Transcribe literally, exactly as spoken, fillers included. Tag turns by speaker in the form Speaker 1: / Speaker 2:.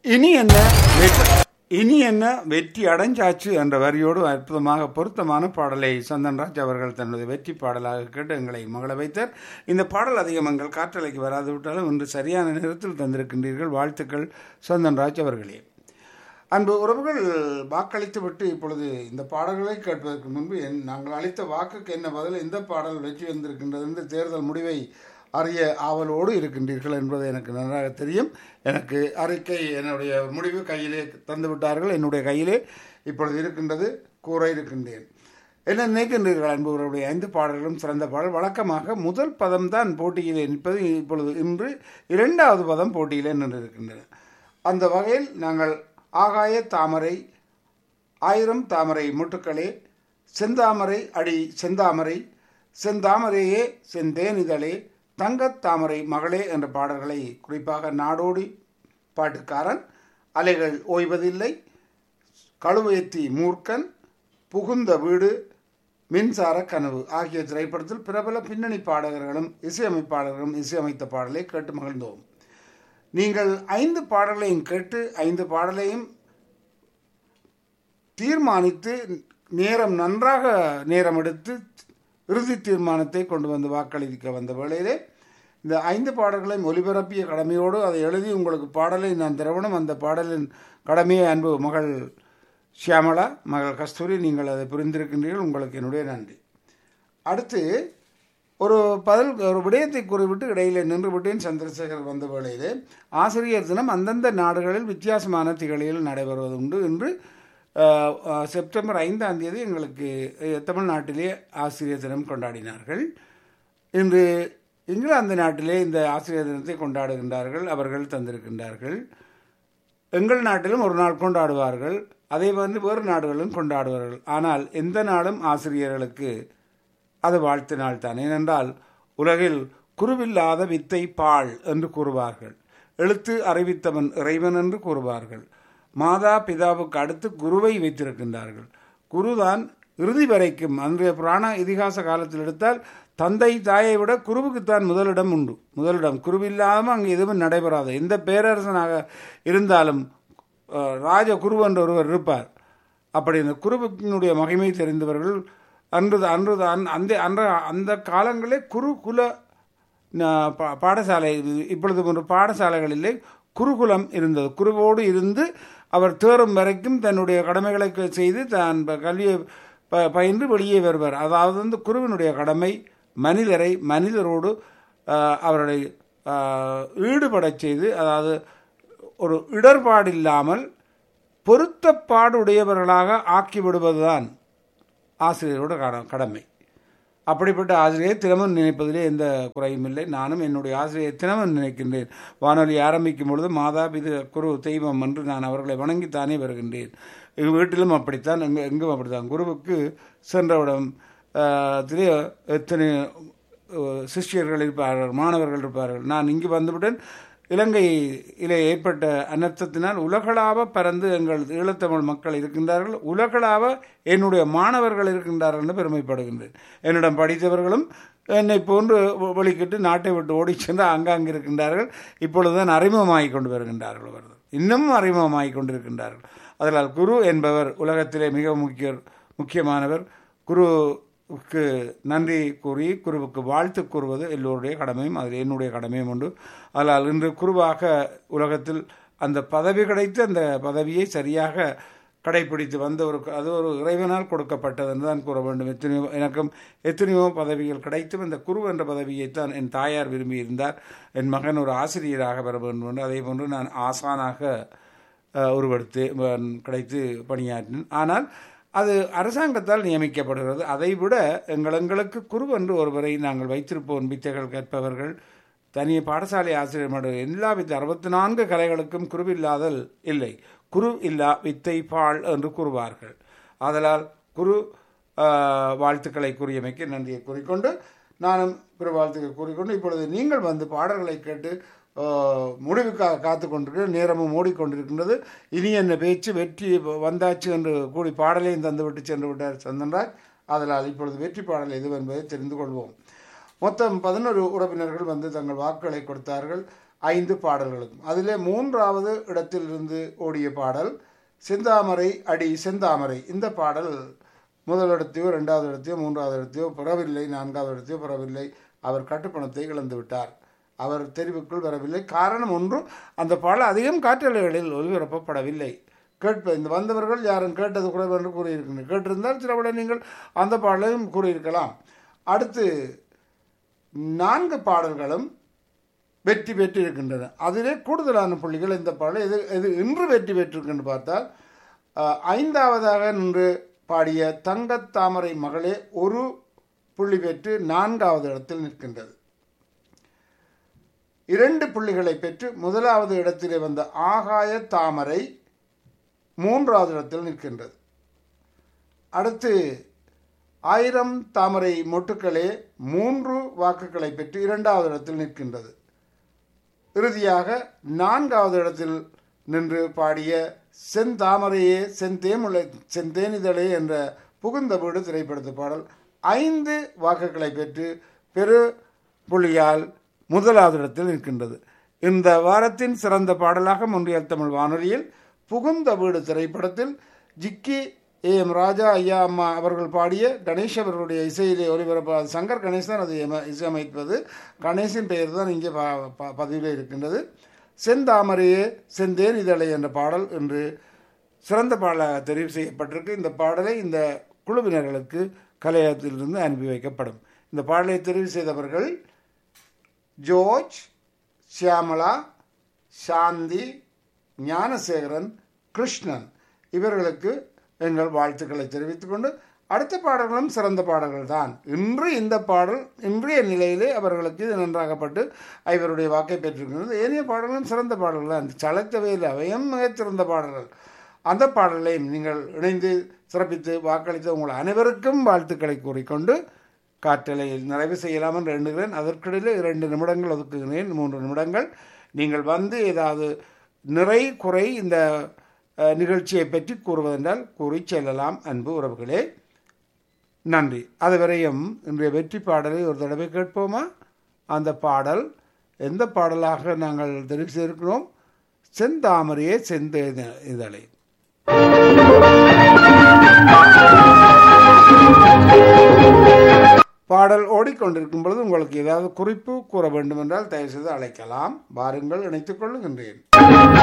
Speaker 1: இனி என்ன வெற்றி இனி என்ன வெற்றி அடைஞ்சாச்சு என்ற வரியோடு அற்புதமாக பொருத்தமான பாடலை சந்தன்ராஜ் அவர்கள் தனது வெற்றி பாடலாக கேட்டு எங்களை மகள வைத்தார். இந்த பாடல் அதிகம் எங்கள் காற்றலைக்கு வராது விட்டாலும் இன்று சரியான நேரத்தில் தந்திருக்கின்றீர்கள். வாழ்த்துக்கள் சந்தன்ராஜ் அவர்களே. அன்பு உறவுகள், வாக்களித்து விட்டு இப்பொழுது இந்த பாடல்களை கேட்பதற்கு முன்பு என் நாங்கள் அளித்த வாக்குக்கு என்ன பதில், எந்த பாடல் வெற்றி வந்திருக்கின்றது என்று தேர்தல் முடிவை அறிய ஆவலோடு இருக்கின்றீர்கள் என்பது எனக்கு நன்றாக தெரியும். எனக்கு அறிக்கை என்னுடைய முடிவு கையிலே தந்து விட்டார்கள். என்னுடைய கையிலே இப்பொழுது இருக்கின்றது, கூற இருக்கின்றேன். என்ன நினைக்கின்றீர்கள் அன்புகளுடைய ஐந்து பாடல்களும் சிறந்த பாடல். வழக்கமாக முதல் பதம் தான் போட்டியிலே நிற்பது. இப்பொழுது இன்று இரண்டாவது பதம் போட்டியிலே நின்றிருக்கின்றன. அந்த வகையில் நாங்கள் ஆகாய தாமரை, ஆயிரம் தாமரை முட்டுக்களே, செந்தாமரை அடி செந்தாமரை, செந்தாமரையே செந்தேனிதழே, தங்கத் தாமரை மகளே என்ற பாடல்களை குறிப்பாக நாடோடி பாட்டுக்காரன், அலைகள் ஓய்வதில்லை, கழுவேத்தி மூர்க்கன், புகுந்த வீடு, மின்சார கனவு ஆகிய திரைப்படத்தில் பிரபல பின்னணி பாடகர்களும் இசையமைப்பாளர்களும் இசையமைத்த பாடலை கேட்டு மகிழ்ந்தோம். நீங்கள் ஐந்து பாடல்களையும் கேட்டு ஐந்து பாடலையும் தீர்மானித்து நேரம் நன்றாக நேரம் எடுத்து இறுதி தீர்மானத்தை கொண்டு வந்து வாக்களிக்க வந்த வேளையிலே இந்த ஐந்து பாடல்களையும் ஒலிபரப்பிய கடமையோடு அதை எழுதி உங்களுக்கு பாடலை நான் திரவணும். அந்த பாடலின் கடமையை அன்பு மகள் ஷியாமளா, மகள் கஸ்தூரி, நீங்கள் அதை புரிந்திருக்கின்றீர்கள். உங்களுக்கு என்னுடைய நன்றி. அடுத்து ஒரு பதில் ஒரு விடயத்தை கூறிவிட்டு இடையிலே நின்று விட்டேன். சந்திரசேகர் வந்த வேளையிலே ஆசிரியர் தினம் அந்தந்த நாடுகளில் வித்தியாசமான திகழில் நடைபெறுவது உண்டு. இன்று செப்டம்பர் ஐந்தாம் தேதி எங்களுக்கு தமிழ்நாட்டிலே ஆசிரியர் தினம் கொண்டாடினார்கள். இன்று இங்கிலாந்து நாட்டிலே இந்த ஆசிரியர் தினத்தை கொண்டாடுகின்றார்கள். அவர்கள் தந்திருக்கின்றார்கள். எங்கள் நாட்டிலும் ஒரு நாள் கொண்டாடுவார்கள். அதே வந்து வேறு நாடுகளும் கொண்டாடுவார்கள். ஆனால் எந்த நாளும் ஆசிரியர்களுக்கு அது வாழ்த்து நாள் தான். ஏனென்றால் உலகில் குருவில்லாத வித்தை பாழ் என்று கூறுவார்கள். எழுத்து அறிவித்தவன் இறைவன் என்று கூறுவார்கள். மாதா பிதாவுக்கு அடுத்து குருவை வைத்திருக்கின்றார்கள். குருதான் இறுதி வரைக்கும். அன்றைய புராண இதிகாச காலத்தில் எடுத்தால் தந்தை தாயை விட குருவுக்குத்தான் முதலிடம் உண்டு. முதலிடம் குருவில்லாமல் அங்கே எதுவும் நடைபெறாது. எந்த பேரரசனாக இருந்தாலும் ராஜ குரு என்ற ஒருவர் இருப்பார். அப்படி இந்த குருவினுடைய மகிமை தெரிந்தவர்கள் அன்று அன்று அந்த அன்ற அந்த காலங்களே குருகுல பாடசாலை, இப்பொழுது போன்ற பாடசாலைகளிலே குருகுலம் இருந்தது. குருவோடு இருந்து அவர் தேறும் வரைக்கும் தன்னுடைய கடமைகளை செய்து தான் கல்வியை ப பயின்று வெளியே வருவார். அதாவது வந்து குருவினுடைய கடமை மனிதரை மனிதரோடு அவர்களை ஈடுபடச் செய்து, அதாவது ஒரு இடர்பாடு இல்லாமல் பொருத்தப்பாடு உடையவர்களாக ஆக்கிவிடுவதுதான் ஆசிரியரோட கடமை. அப்படிப்பட்ட ஆசிரியர் தினமும் நினைப்பதிலே எந்த குறையும் இல்லை. நானும் என்னுடைய ஆசிரியர் தினமும் நினைக்கின்றேன். வானொலி ஆரம்பிக்கும் பொழுது மாதா பிது குரு தெய்வம் என்று நான் அவர்களை வணங்கித்தானே வருகின்றேன். எங்கள் வீட்டிலும் அப்படித்தான், எங்கே எங்கும் அப்படித்தான். குருவுக்கு சென்றவிடம் திலே எத்தனை சிஷ்யர்கள் இருப்பார்கள், மாணவர்கள் இருப்பார்கள். நான் இங்கு வந்துவிட்டேன். இலங்கையிலே ஏற்பட்ட அனர்த்தத்தினால் உலகளாவ பறந்து எங்கள் ஈழத்தமிழ் மக்கள் இருக்கின்றார்கள். உலகளாவ என்னுடைய மாணவர்கள் இருக்கின்றார்கள் என்று பெருமைப்படுகின்றேன். என்னிடம் படித்தவர்களும் என்னை போன்று வெளிக்கிட்டு நாட்டை விட்டு ஓடி சென்று அங்காங்கு இருக்கின்றார்கள். இப்பொழுதுதான் அறிமுகமாகிக் கொண்டு வருகின்றார்கள். அவர்கள் இன்னமும் அறிமுகமாகிக் கொண்டிருக்கின்றார்கள். அதனால் குரு என்பவர் உலகத்திலே மிக முக்கிய முக்கியமானவர். குருவுக்கு நன்றி கூறி குருவுக்கு வாழ்த்து கூறுவது எல்லோருடைய கடமையும், அதில் என்னுடைய கடமையும் உண்டு. அதனால் இன்று குருவாக உலகத்தில் அந்த பதவி கிடைத்து அந்த பதவியை சரியாக கடைபிடித்து வந்த ஒரு அது ஒரு இறைவனால் கொடுக்கப்பட்டது என்று தான் கூற வேண்டும். எத்தனையோ எனக்கும் எத்தனையோ பதவிகள் கிடைத்தும் இந்த குரு என்ற பதவியைத்தான் என் தாயார் விரும்பியிருந்தார். என் மகன் ஒரு ஆசிரியராக வர வேண்டும் என்று. அதே போன்று நான் ஆசானாக உருவெடுத்து கிடைத்து பணியாற்றினேன். ஆனால் அது அரசாங்கத்தால் நியமிக்கப்படுகிறது. அதைவிட எங்கள் எங்களுக்கு குரு என்று ஒருவரை நாங்கள் வைத்திருப்போம். வித்தைகள் கற்பவர்கள் தனிய பாடசாலை ஆசிரியர் மட்டும் எல்லா வித்த அறுபத்தி நான்கு கலைகளுக்கும் குருவில்லாதல் இல்லை. குரு இல்லா வித்தை பாழ் என்று கூறுவார்கள். ஆதலால் குரு வாழ்த்துக்களை கூறியமைக்கு நன்றியை கூறிக்கொண்டு நானும் குரு வாழ்த்துக்களை கூறிக்கொண்டு இப்பொழுது நீங்கள் வந்து பாடல்களை கேட்டு முடிவுக்காக காத்து கொண்டிருக்கிற நேரமும் ஓடிக்கொண்டிருக்கின்றது. இனி என்ன பேச்சு, வெற்றி வந்தாச்சு என்று கூடி பாடலையும் தந்துவிட்டு சென்று விட்டார் சந்தன்ராஜ். அதனால் இப்பொழுது வெற்றி பாடல் எது என்பதை தெரிந்து கொள்வோம். மொத்தம் பதினொரு உறவினர்கள் வந்து தங்கள் வாக்குகளை கொடுத்தார்கள். ஐந்து பாடல்களுக்கும். அதிலே மூன்றாவது இடத்திலிருந்து ஓடிய பாடல் செந்தாமரை அடி செந்தாமரை. இந்த பாடல் முதல் இடத்தையோ இரண்டாவது இடத்தையோ மூன்றாவது இடத்தையோ பெறவில்லை, நான்காவது இடத்தையோ பெறவில்லை. அவர் கட்டுப்பணத்தை இழந்து விட்டார். அவர் தெரிவுக்குள் வரவில்லை. காரணம் ஒன்றும், அந்த பாடல் அதிகம் காற்றலைகளில் ஒலிபரப்பப்படவில்லை. கேட்ப இந்த வந்தவர்கள் யாரும் கேட்டது குறைவு என்று கூறியிருக்கின்றனர். கேட்டிருந்தால் சிலவிட நீங்கள் அந்த பாடலையும் கூறியிருக்கலாம். அடுத்து நான்கு பாடல்களும் வெற்றி பெற்றிருக்கின்றன. அதிலே கூடுதலான புள்ளிகள் இந்த பாடல் இது இது இன்று வெற்றி பெற்றிருக்கின்ற பார்த்தால் ஐந்தாவதாக நின்று பாடிய தங்கத்தாமரை மகளே ஒரு புள்ளி பெற்று நான்காவது இடத்தில் நிற்கின்றது. இரண்டு புள்ளிகளை பெற்று முதலாவது இடத்திலே வந்த ஆகாய தாமரை மூன்றாவது இடத்தில் நிற்கின்றது. அடுத்து ஆயிரம் தாமரை மொட்டுக்களே மூன்று வாக்குகளை பெற்று இரண்டாவது இடத்தில் நிற்கின்றது. இறுதியாக நான்காவது இடத்தில் நின்று பாடிய செந்தாமரையே செந்தேமுலை செந்தேனிதழே என்ற புகுந்த வீடு திரைப்படத்து பாடல் ஐந்து வாக்குகளை பெற்று பெரு புள்ளியால் முதலாவது இடத்தில் நிற்கின்றது. இந்த வாரத்தின் சிறந்த பாடலாக முன்றியல் தமிழ் வானொலியில் புகுந்த வீடு திரைப்படத்தில் ஜிக்கி ஏ எம் ராஜா ஐயா அம்மா அவர்கள் பாடிய கணேஷ் அவர்களுடைய இசையிலே ஒளிபரப்பாக சங்கர் கணேஷ் தான் அது இசையமைப்பது. கணேஷின் பெயர் தான் இங்கே பதிவில் இருக்கின்றது. செந்தாமரையே செந்தேன் இதழை என்ற பாடல் என்று சிறந்த பாடலாக தெரிவு செய்யப்பட்டிருக்கு. இந்த பாடலை இந்த குழுவினர்களுக்கு கலையகத்திலிருந்து அனுப்பி வைக்கப்படும். இந்த பாடலை தெரிவு செய்தவர்கள் ஜோர்ஜ், சியாமலா, சாந்தி, ஞானசேகரன், கிருஷ்ணன். இவர்களுக்கு எங்கள் வாழ்த்துக்களை தெரிவித்துக் கொண்டு அடுத்த பாடல்களும் சிறந்த பாடல்கள் தான். இன்று இந்த பாடல் இன்றைய நிலையிலே அவர்களுக்கு இது நன்றாகப்பட்டு இவருடைய வாக்கை பெற்றிருக்கிறது. ஏனைய பாடல்களும் சிறந்த பாடல்கள் தான், சளைத்தவே இல்லை, அவையும் மிகச்சிறந்த பாடல்கள். அந்த பாடலையும் நீங்கள் இணைந்து சிறப்பித்து வாக்களித்த உங்கள் அனைவருக்கும் வாழ்த்துக்களை கூறிக்கொண்டு காற்றலையில் நிறைவு செய்யலாம் என்று எண்ணுகிறேன். அதற்கிடையில் இரண்டு நிமிடங்கள் ஒதுக்குகிறேன், மூன்று நிமிடங்கள். நீங்கள் வந்து ஏதாவது நிறை குறை இந்த நிகழ்ச்சியை பற்றி கூறுவதென்றால் கூறி செல்லலாம். அன்பு உறவுகளே, நன்றி. அதுவரையும் இன்றைய வெற்றி பாடலை ஒரு தடவை கேட்போமா? அந்த பாடல் எந்த பாடலாக நாங்கள் தெரிவு செய்திருக்கிறோம்? செந்தாமரையே செந்த இதழை. பாடல் ஓடிக்கொண்டிருக்கும் பொழுது உங்களுக்கு ஏதாவது குறிப்பு கூற வேண்டும் என்றால் தயவு செய்து அழைக்கலாம். வாருங்கள், இணைத்துக் கொள்ளுகின்றேன்.